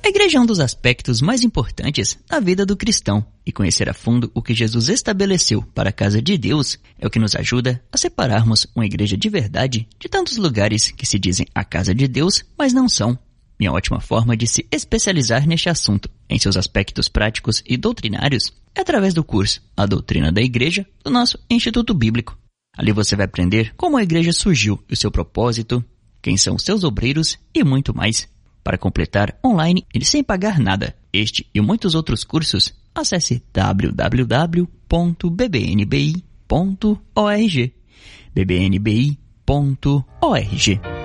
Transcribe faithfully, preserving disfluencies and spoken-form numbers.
A igreja é um dos aspectos mais importantes na vida do cristão, e conhecer a fundo o que Jesus estabeleceu para a casa de Deus é o que nos ajuda a separarmos uma igreja de verdade de tantos lugares que se dizem a casa de Deus, mas não são. E uma ótima forma de se especializar neste assunto, em seus aspectos práticos e doutrinários, é através do curso A Doutrina da Igreja, do nosso Instituto Bíblico. Ali você vai aprender como a igreja surgiu e o seu propósito, quem são os seus obreiros e muito mais. Para completar online e sem pagar nada, este e muitos outros cursos, acesse w w w ponto b b n b i ponto org. b b n b i ponto org.